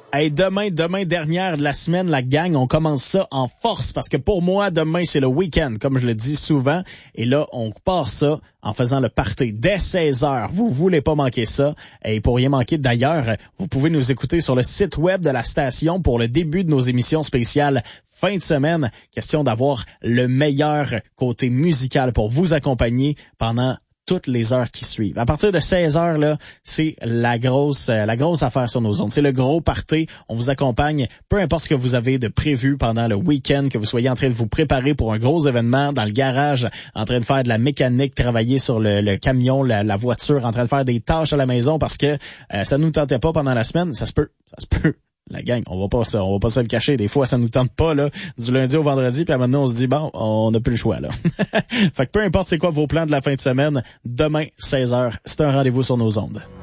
Hey, demain dernière de la semaine, la gang, on commence ça en force parce que pour moi, demain, c'est le week-end, comme je le dis souvent. Et là, on part ça en faisant le party dès 16h. Vous voulez pas manquer ça. Et pour rien manquer d'ailleurs, vous pouvez nous écouter sur le site web de la station pour le début de nos émissions spéciales fin de semaine. Question d'avoir le meilleur côté musical pour vous accompagner pendant toutes les heures qui suivent. À partir de 16 heures, là, c'est la grosse affaire sur nos ondes. C'est le gros party. On vous accompagne, peu importe ce que vous avez de prévu pendant le week-end, que vous soyez en train de vous préparer pour un gros événement dans le garage, en train de faire de la mécanique, travailler sur le camion, la voiture, en train de faire des tâches à la maison parce que ça nous tentait pas pendant la semaine. Ça se peut. La gang, on va pas se le cacher. Des fois, ça nous tente pas, là, du lundi au vendredi, puis maintenant, on se dit, bon, on n'a plus le choix, là. Fait que peu importe c'est quoi vos plans de la fin de semaine, demain, 16h, c'est un rendez-vous sur nos ondes.